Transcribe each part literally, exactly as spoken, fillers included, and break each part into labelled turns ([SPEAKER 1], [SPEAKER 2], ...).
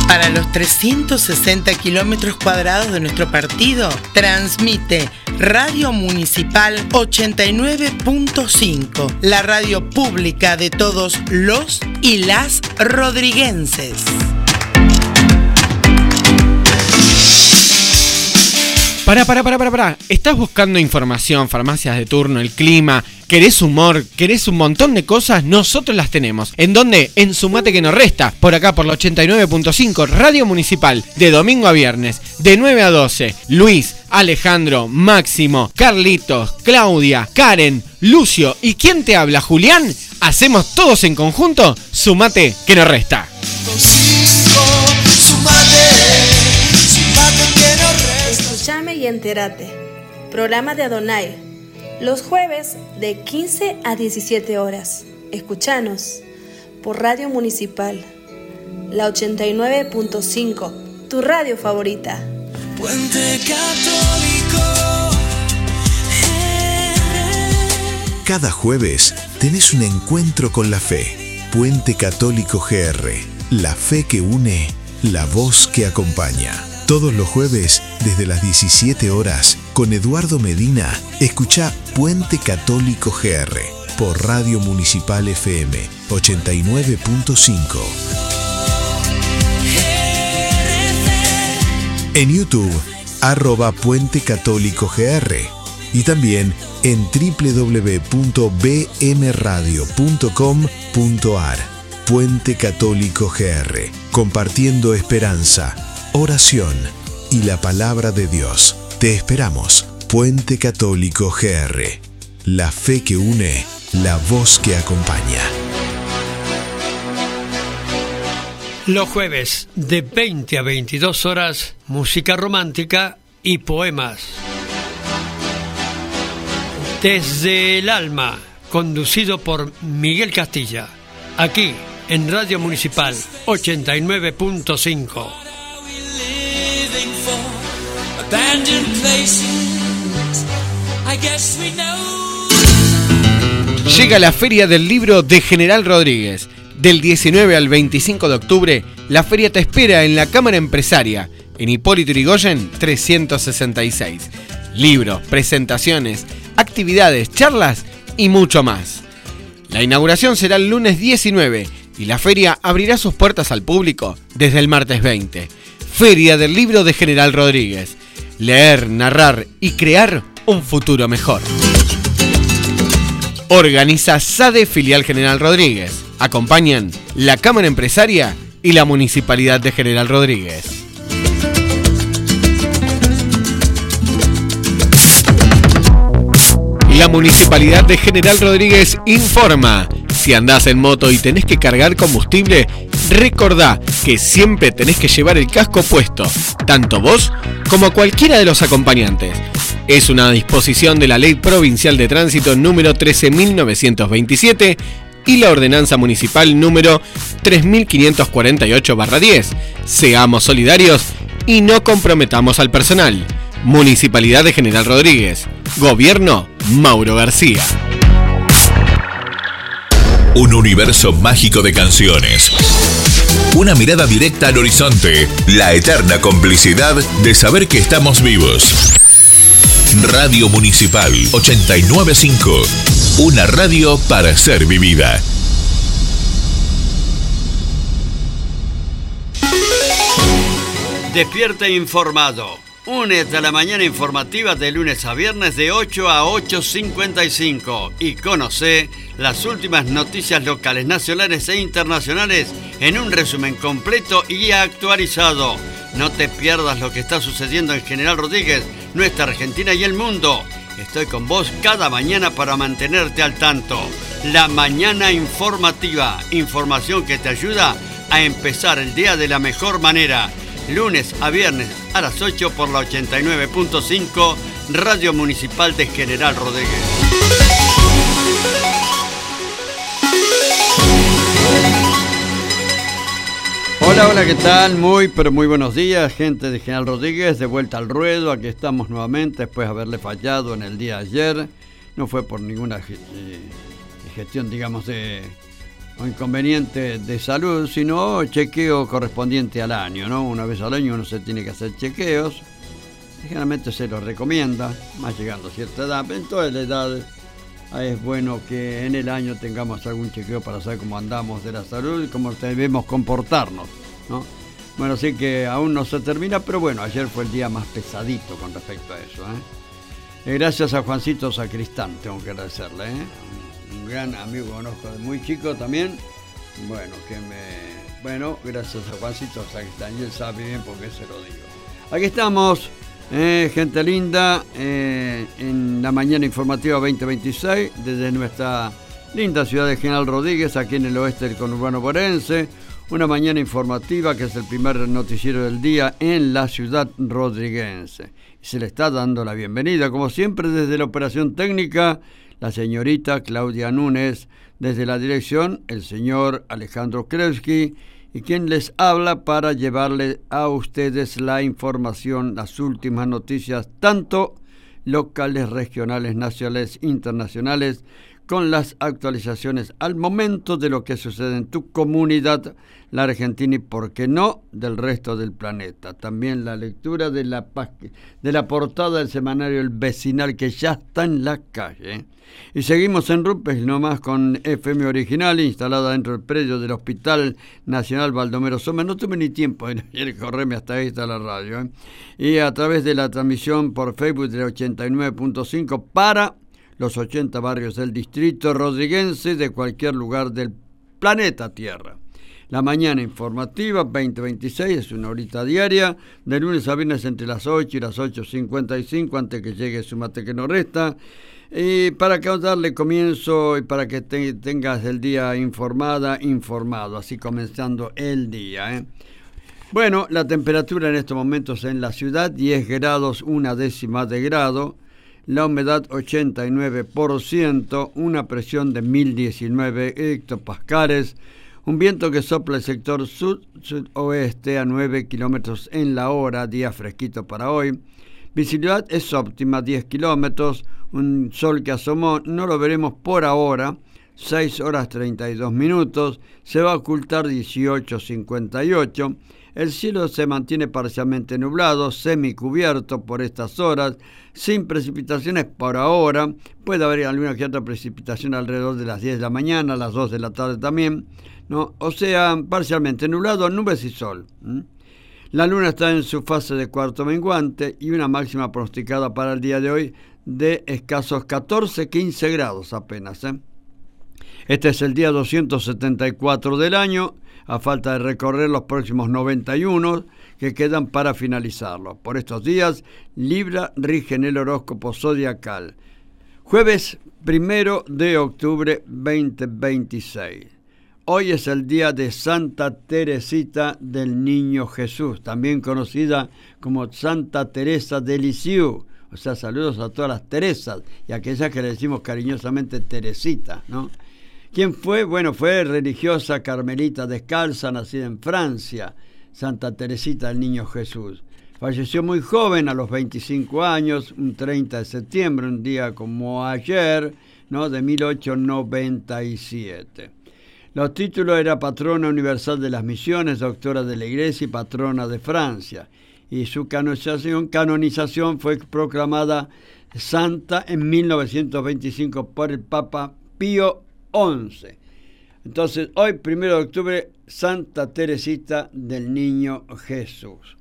[SPEAKER 1] Para los trescientos sesenta kilómetros cuadrados de nuestro partido, transmite Radio Municipal ochenta y nueve punto cinco, la radio pública de todos los y las rodriguenses.
[SPEAKER 2] Pará, pará, pará, pará, pará. ¿Estás buscando información, farmacias de turno, el clima? ¿Querés humor? ¿Querés un montón de cosas? Nosotros las tenemos. ¿En dónde? En Sumate que nos resta. Por acá, por la ochenta y nueve punto cinco, Radio Municipal. De domingo a viernes, de nueve a doce. Luis, Alejandro, Máximo, Carlitos, Claudia, Karen, Lucio y ¿quién te habla? Julián. Hacemos todos en conjunto Sumate que nos resta.
[SPEAKER 3] Escuchame y entérate. Programa de Adonai. Los jueves de quince a diecisiete horas. Escuchanos por Radio Municipal. La ochenta y nueve punto cinco. Tu radio favorita.
[SPEAKER 4] Puente Católico.
[SPEAKER 5] Cada jueves tenés un encuentro con la fe. Puente Católico G R. La fe que une, la voz que acompaña. Todos los jueves, desde las diecisiete horas, con Eduardo Medina, escuchá Puente Católico G R por Radio Municipal F M ochenta y nueve punto cinco. En YouTube, arroba Puente Católico G R y también en doble u doble u doble u punto b m radio punto com punto a r. Puente Católico G R, compartiendo esperanza, oración y la palabra de Dios. Te esperamos. Puente Católico G R. La fe que une, la voz que acompaña.
[SPEAKER 6] Los jueves de veinte a veintidós horas, música romántica y poemas. Desde el alma, conducido por Miguel Castilla, aquí en Radio Municipal ochenta y nueve punto cinco.
[SPEAKER 2] Llega la Feria del Libro de General Rodríguez. Del diecinueve al veinticinco de octubre, la feria te espera en la Cámara Empresaria, en Hipólito Yrigoyen trescientos sesenta y seis. Libros, presentaciones, actividades, charlas y mucho más. La inauguración será el lunes diecinueve y la feria abrirá sus puertas al público desde el martes veinte. Feria del Libro de General Rodríguez. Leer, narrar y crear un futuro mejor. Organiza SADE Filial General Rodríguez. Acompañan la Cámara Empresaria y la Municipalidad de General Rodríguez. La Municipalidad de General Rodríguez informa: si andás en moto y tenés que cargar combustible, recordá que siempre tenés que llevar el casco puesto, tanto vos como cualquiera de los acompañantes. Es una disposición de la Ley Provincial de Tránsito número trece mil novecientos veintisiete y la Ordenanza Municipal número tres mil quinientos cuarenta y ocho barra diez. Seamos solidarios y no comprometamos al personal. Municipalidad de General Rodríguez. Gobierno Mauro García.
[SPEAKER 7] Un universo mágico de canciones. Una mirada directa al horizonte. La eterna complicidad de saber que estamos vivos. Radio Municipal ochenta y nueve punto cinco. Una radio para ser vivida.
[SPEAKER 8] Despierta informado. Únete a la mañana informativa de lunes a viernes de ocho a ocho cincuenta y cinco y conoce las últimas noticias locales, nacionales e internacionales en un resumen completo y actualizado. No te pierdas lo que está sucediendo en General Rodríguez, nuestra Argentina y el mundo. Estoy con vos cada mañana para mantenerte al tanto. La mañana informativa, información que te ayuda a empezar el día de la mejor manera. Lunes a viernes a las ocho por la ochenta y nueve punto cinco, Radio Municipal de General Rodríguez. Hola, hola, ¿qué tal? Muy, pero muy buenos días, gente de General Rodríguez, de vuelta al ruedo. Aquí estamos nuevamente después de haberle fallado en el día de ayer. No fue por ninguna gestión, digamos, de o inconveniente de salud, sino chequeo correspondiente al año, ¿no? Una vez al año uno se tiene que hacer chequeos. Generalmente se los recomienda, más llegando a cierta edad. En toda la edad es bueno que en el año tengamos algún chequeo para saber cómo andamos de la salud y cómo debemos comportarnos, ¿no? Bueno, así que aún no se termina, pero bueno, ayer fue el día más pesadito con respecto a eso, ¿eh? Gracias a Juancito Sacristán, tengo que agradecerle, ¿eh? Un gran amigo que conozco de muy chico también. Bueno, que me... Bueno, gracias a Juancito Sacristán, y él sabe bien por qué se lo digo. Aquí estamos. Eh, gente linda, eh, en la mañana informativa veinte veintiséis, desde nuestra linda ciudad de General Rodríguez, aquí en el oeste del conurbano bonaerense. Una mañana informativa que es el primer noticiero del día en la ciudad rodriguense. Y se le está dando la bienvenida, como siempre, desde la operación técnica, la señorita Claudia Núñez, desde la dirección, el señor Alejandro Krewski, y quien les habla para llevarle a ustedes la información, las últimas noticias, tanto locales, regionales, nacionales, internacionales, con las actualizaciones al momento de lo que sucede en tu comunidad, la Argentina y, por qué no, del resto del planeta. También la lectura de la, de la portada del semanario El Vecinal, que ya está en la calle. Y seguimos en Rupes nomás con F M Original, instalada dentro del predio del Hospital Nacional Baldomero Sommer. No tuve ni tiempo de correrme hasta ahí, está la radio, ¿eh? Y a través de la transmisión por Facebook de ochenta y nueve punto cinco para los ochenta barrios del distrito rodriguense de cualquier lugar del planeta Tierra. La mañana informativa veinte veintiséis es una horita diaria, de lunes a viernes entre las ocho y las ocho cincuenta y cinco, antes que llegue su mate que no resta. Y para que darle comienzo y para que te, tengas el día informada, informado, así comenzando el día, ¿eh? Bueno, la temperatura en estos momentos en la ciudad, diez grados, una décima de grado. La humedad ochenta y nueve por ciento, una presión de mil diecinueve hectopascales, un viento que sopla el sector sud-sudoeste a nueve kilómetros en la hora, día fresquito para hoy. Visibilidad es óptima, diez kilómetros, un sol que asomó, no lo veremos por ahora, seis horas treinta y dos minutos, se va a ocultar dieciocho cincuenta y ocho. El cielo se mantiene parcialmente nublado, semicubierto por estas horas, sin precipitaciones por ahora. Puede haber alguna que otra precipitación alrededor de las diez de la mañana, a las dos de la tarde también, ¿no? O sea, parcialmente nublado, nubes y sol. ¿Mm? La luna está en su fase de cuarto menguante y una máxima pronosticada para el día de hoy de escasos catorce quince grados apenas, ¿eh? Este es el día doscientos setenta y cuatro del año, a falta de recorrer los próximos noventa y uno que quedan para finalizarlo. Por estos días, Libra rige en el horóscopo zodiacal. Jueves primero de octubre veinte veintiséis. Hoy es el día de Santa Teresita del Niño Jesús, también conocida como Santa Teresa de Lisieux. O sea, saludos a todas las Teresas y a aquellas que le decimos cariñosamente Teresita, ¿no? ¿Quién fue? Bueno, fue religiosa carmelita descalza, nacida en Francia, Santa Teresita del Niño Jesús. Falleció muy joven, a los veinticinco años, un treinta de septiembre, un día como ayer, ¿no? De mil ochocientos noventa y siete. Los títulos: era patrona universal de las misiones, doctora de la Iglesia y patrona de Francia. Y su canonización, canonización fue proclamada santa en mil novecientos veinticinco por el Papa Pío once. Entonces, hoy, primero de octubre, Santa Teresita del Niño Jesús.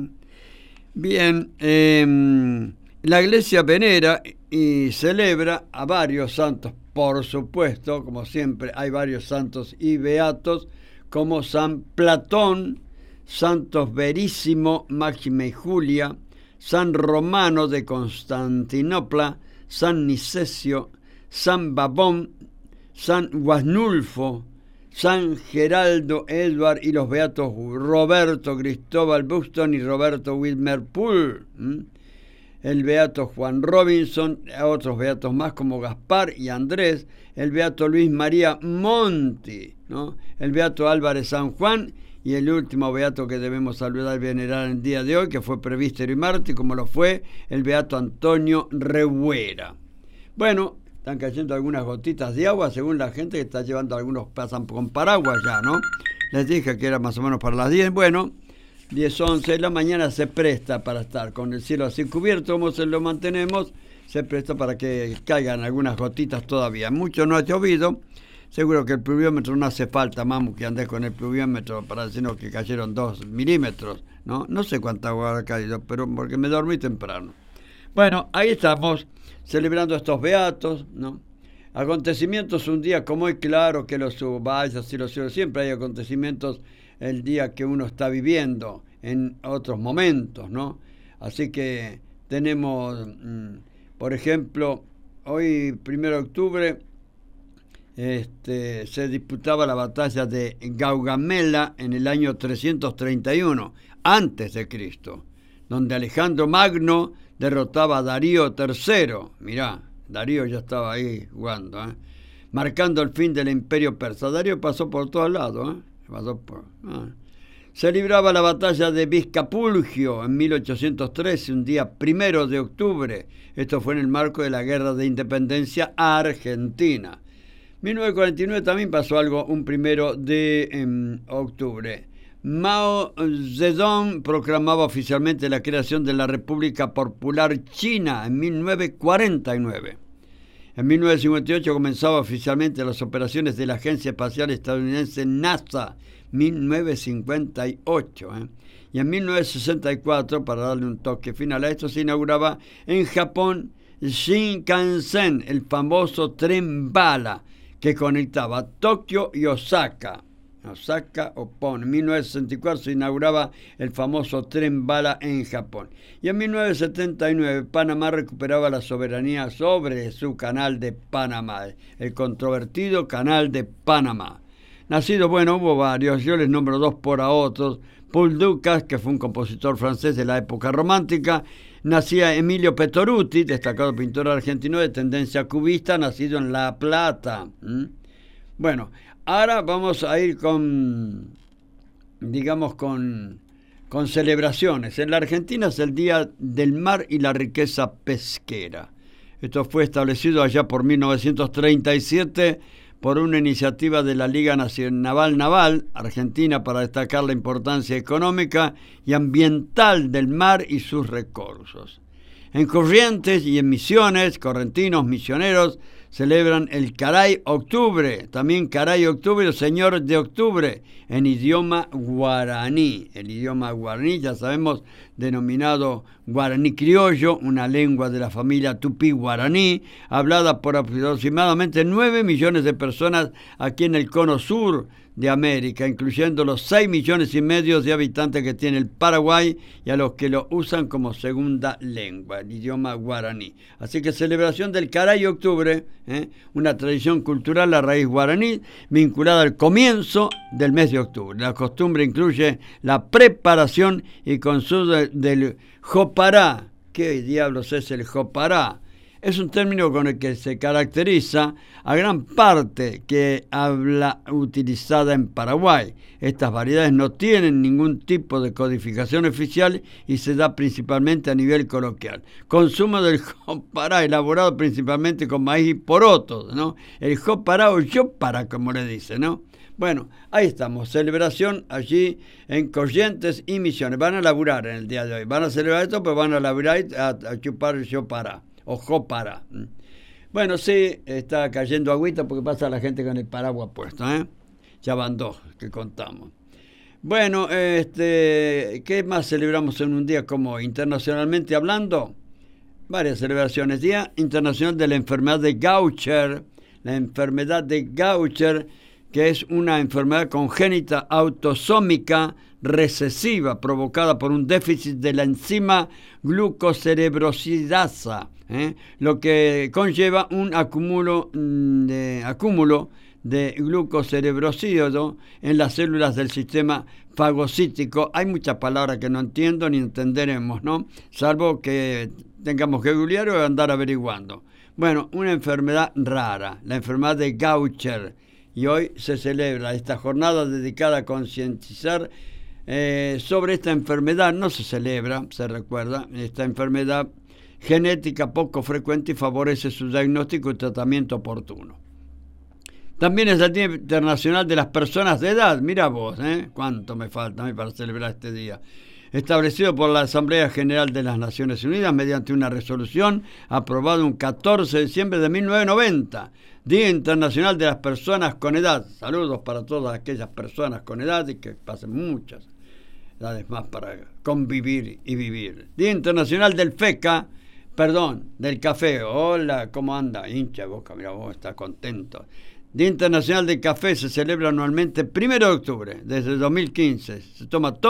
[SPEAKER 8] Bien, eh, la Iglesia venera y celebra a varios santos, por supuesto, como siempre, hay varios santos y beatos, como San Platón, Santos Verísimo, Máxima y Julia, San Romano de Constantinopla, San Nicesio, San Babón, San Guasnulfo, San Geraldo Edward y los beatos Roberto Cristóbal Buxton y Roberto Wilmer Poole. ¿Mm? El beato Juan Robinson, otros beatos más como Gaspar y Andrés, el beato Luis María Monti, ¿no? El beato Álvarez San Juan y el último beato que debemos saludar y venerar en el día de hoy, que fue presbítero y mártir, como lo fue el beato Antonio Rehuera. Bueno, están cayendo algunas gotitas de agua, según la gente que está llevando algunos, pasan con paraguas ya, ¿no? Les dije que era más o menos para las diez, bueno, diez, once de la mañana se presta para estar con el cielo así cubierto, como se lo mantenemos, se presta para que caigan algunas gotitas todavía. Mucho no ha llovido, seguro que el pluviómetro no hace falta, mamu, que andes con el pluviómetro para decirnos que cayeron dos milímetros, ¿no? No sé cuánta agua ha caído, pero porque me dormí temprano. Bueno, ahí estamos, celebrando estos beatos, ¿no? Acontecimientos un día como hoy, claro que los vallas y los cielos, siempre hay acontecimientos el día que uno está viviendo en otros momentos, ¿no? Así que tenemos, por ejemplo, hoy, primero de octubre, este, se disputaba la batalla de Gaugamela en el año trescientos treinta y uno, antes de Cristo, donde Alejandro Magno derrotaba a Darío tercero, mirá, Darío ya estaba ahí jugando, ¿eh? Marcando el fin del imperio persa. Darío pasó por todos lados, ¿eh? Pasó por, ¿eh? Se libraba la batalla de Vizcapulgio en mil ochocientos trece, un día primero de octubre. Esto fue en el marco de la Guerra de Independencia Argentina. mil novecientos cuarenta y nueve también pasó algo, un primero de eh, octubre. Mao Zedong proclamaba oficialmente la creación de la República Popular China en mil novecientos cuarenta y nueve. En mil novecientos cincuenta y ocho comenzaba oficialmente las operaciones de la Agencia Espacial Estadounidense NASA, mil novecientos cincuenta y ocho. ¿eh? Y en mil novecientos sesenta y cuatro, para darle un toque final a esto, se inauguraba en Japón Shinkansen, el famoso tren bala que conectaba Tokio y Osaka. Osaka o Pon. En mil novecientos sesenta y cuatro se inauguraba el famoso tren bala en Japón. Y en mil novecientos setenta y nueve Panamá recuperaba la soberanía sobre su canal de Panamá, el controvertido canal de Panamá. Nacido, bueno, hubo varios, yo les nombro dos por a otros. Paul Dukas, que fue un compositor francés de la época romántica. Nacía Emilio Petoruti, destacado pintor argentino de tendencia cubista, nacido en La Plata. ¿Mm? Bueno, ahora vamos a ir con, digamos, con, con celebraciones. En la Argentina es el Día del Mar y la Riqueza Pesquera. Esto fue establecido allá por mil novecientos treinta y siete por una iniciativa de la Liga Naval Naval Argentina para destacar la importancia económica y ambiental del mar y sus recursos. En Corrientes y en Misiones, correntinos misioneros celebran el Caray Octubre, también Caray Octubre, el Señor de Octubre, en idioma guaraní. El idioma guaraní, ya sabemos, denominado guaraní criollo, una lengua de la familia tupí-guaraní, hablada por aproximadamente nueve millones de personas aquí en el cono sur de América, incluyendo los seis millones y medio de habitantes que tiene el Paraguay y a los que lo usan como segunda lengua, el idioma guaraní. Así que celebración del Caray Octubre, ¿eh? una tradición cultural a raíz guaraní vinculada al comienzo del mes de octubre. La costumbre incluye la preparación y consumo del jopará. ¿Qué diablos es el jopará? Es un término con el que se caracteriza a gran parte que habla utilizada en Paraguay. Estas variedades no tienen ningún tipo de codificación oficial y se da principalmente a nivel coloquial. Consumo del jopará, elaborado principalmente con maíz y porotos, ¿no? El jopará o yopara, como le dicen, ¿no? Bueno, ahí estamos, celebración allí en Corrientes y Misiones. Van a laburar en el día de hoy, van a celebrar esto, pero van a laburar a, a chupar el jopará. O jopara. Bueno, sí, está cayendo agüita porque pasa la gente con el paraguas puesto, ¿eh? Ya van dos que contamos. Bueno, este, ¿qué más celebramos en un día como internacionalmente hablando? Varias celebraciones. Día Internacional de la Enfermedad de Gaucher. La enfermedad de Gaucher, que es una enfermedad congénita autosómica recesiva provocada por un déficit de la enzima glucocerebrosidasa, ¿eh? lo que conlleva un acúmulo de, acúmulo de glucocerebrosído en las células del sistema fagocítico. Hay muchas palabras que no entiendo ni entenderemos, ¿no? Salvo que tengamos que googlear o andar averiguando. Bueno, una enfermedad rara, la enfermedad de Gaucher, y hoy se celebra esta jornada dedicada a concientizar eh, sobre esta enfermedad. No se celebra, se recuerda, esta enfermedad genética poco frecuente y favorece su diagnóstico y tratamiento oportuno. También es el Día Internacional de las Personas de Edad. Mira vos, ¿eh? Cuánto me falta a mí para celebrar este día. Establecido por la Asamblea General de las Naciones Unidas mediante una resolución aprobada un catorce de diciembre de mil novecientos noventa. Día Internacional de las Personas con Edad. Saludos para todas aquellas personas con edad y que pasen muchas edades más para convivir y vivir. Día Internacional del FECA, perdón, del café. Hola, ¿cómo anda? Hincha de boca, mira vos, está contento. Día Internacional del Café se celebra anualmente primero de octubre, desde dos mil quince. Se toma todo